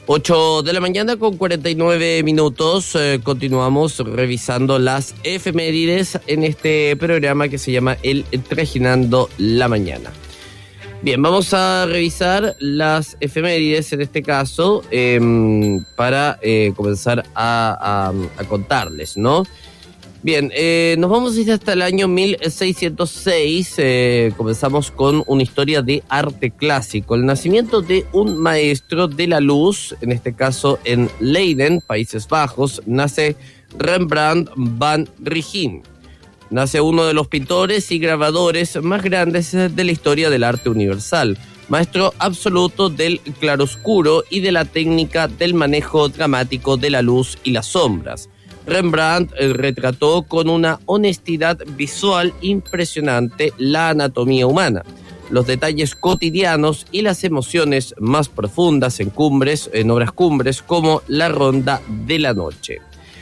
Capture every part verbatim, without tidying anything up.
ocho de la mañana con cuarenta y nueve minutos. Eh, continuamos revisando las efemérides en este programa que se llama El Trajinando la Mañana. Bien, vamos a revisar las efemérides en este caso eh, para eh, comenzar a, a, a contarles, ¿no? Bien, eh, nos vamos a ir hasta el año mil seiscientos seis, eh, comenzamos con una historia de arte clásico, el nacimiento de un maestro de la luz, en este caso en Leiden, Países Bajos, nace Rembrandt van Rijn. Nace uno de los pintores y grabadores más grandes de la historia del arte universal, maestro absoluto del claroscuro y de la técnica del manejo dramático de la luz y las sombras. Rembrandt retrató con una honestidad visual impresionante la anatomía humana, los detalles cotidianos y las emociones más profundas en cumbres, en obras cumbres como La Ronda de la Noche.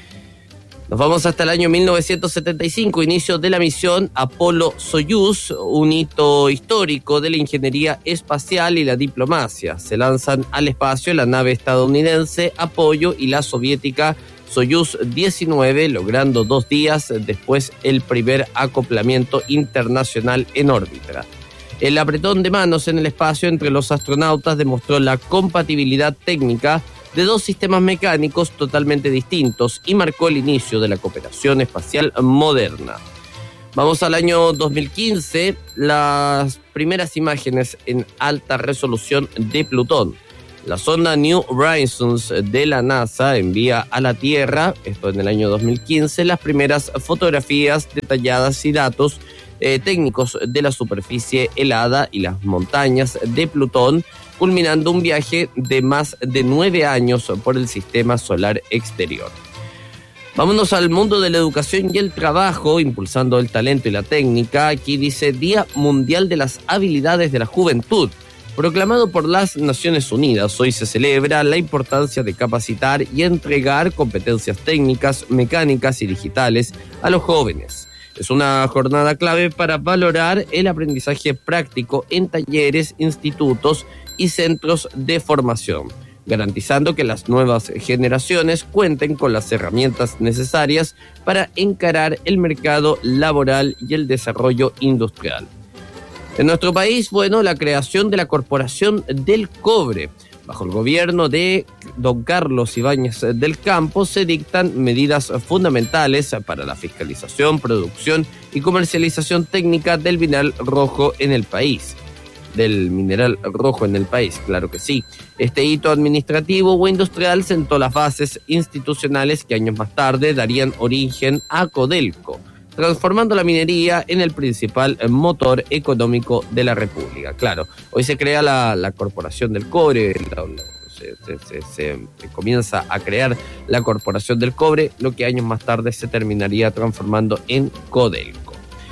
Nos vamos hasta el año mil novecientos setenta y cinco, inicio de la misión Apolo-Soyuz, un hito histórico de la ingeniería espacial y la diplomacia. Se lanzan al espacio la nave estadounidense Apollo y la soviética Soyuz diecinueve, logrando dos días después el primer acoplamiento internacional en órbita. El apretón de manos en el espacio entre los astronautas demostró la compatibilidad técnica de dos sistemas mecánicos totalmente distintos y marcó el inicio de la cooperación espacial moderna. Vamos al año dos mil quince, las primeras imágenes en alta resolución de Plutón. La sonda New Horizons de la NASA envía a la Tierra, esto en el año dos mil quince, las primeras fotografías detalladas y datos eh, técnicos de la superficie helada y las montañas de Plutón, culminando un viaje de más de nueve años por el sistema solar exterior. Vámonos al mundo de la educación y el trabajo, impulsando el talento y la técnica. Aquí dice Día Mundial de las Habilidades de la Juventud. Proclamado por las Naciones Unidas, hoy se celebra la importancia de capacitar y entregar competencias técnicas, mecánicas y digitales a los jóvenes. Es una jornada clave para valorar el aprendizaje práctico en talleres, institutos y centros de formación, garantizando que las nuevas generaciones cuenten con las herramientas necesarias para encarar el mercado laboral y el desarrollo industrial. En nuestro país, bueno, la creación de la Corporación del Cobre. Bajo el gobierno de don Carlos Ibáñez del Campo se dictan medidas fundamentales para la fiscalización, producción y comercialización técnica del mineral rojo en el país. Del mineral rojo en el país, claro que sí. Este hito administrativo o industrial sentó las bases institucionales que años más tarde darían origen a Codelco, transformando la minería en el principal motor económico de la República. Claro, hoy se crea la, la Corporación del Cobre, la, la, se, se, se, se comienza a crear la Corporación del Cobre, lo que años más tarde se terminaría transformando en Codelco.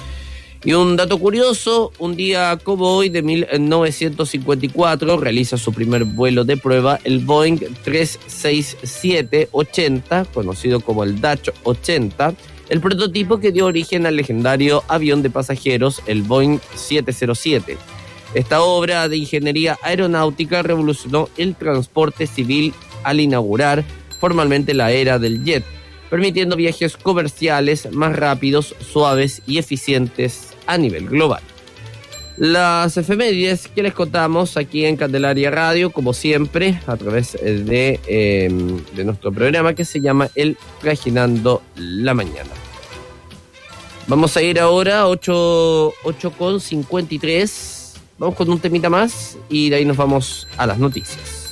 Y un dato curioso, un día como hoy de mil novecientos cincuenta y cuatro realiza su primer vuelo de prueba el Boeing trescientos sesenta y siete ochenta, conocido como el Dash ochenta, el prototipo que dio origen al legendario avión de pasajeros, el Boeing setecientos siete. Esta obra de ingeniería aeronáutica revolucionó el transporte civil al inaugurar formalmente la era del jet, permitiendo viajes comerciales más rápidos, suaves y eficientes a nivel global. Las efemérides que les contamos aquí en Candelaria Radio, como siempre, a través de, eh, de nuestro programa que se llama El Trajinando la Mañana. Vamos a ir ahora a ocho con cincuenta y tres. Vamos con un temita más y de ahí nos vamos a las noticias.